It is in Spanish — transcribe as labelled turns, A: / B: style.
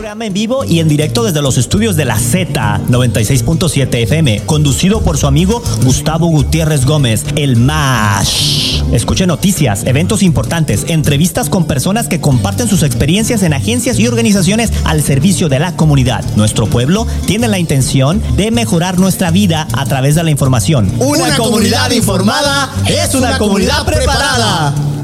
A: programa en vivo y en directo desde los estudios de la Z 96.7 FM, conducido por su amigo Gustavo Gutiérrez Gómez, el MASH. Escuche noticias, eventos importantes, entrevistas con personas que comparten sus experiencias en agencias y organizaciones al servicio de la comunidad. Nuestro pueblo tiene la intención de mejorar nuestra vida a través de la información.
B: Una comunidad informada es una comunidad preparada.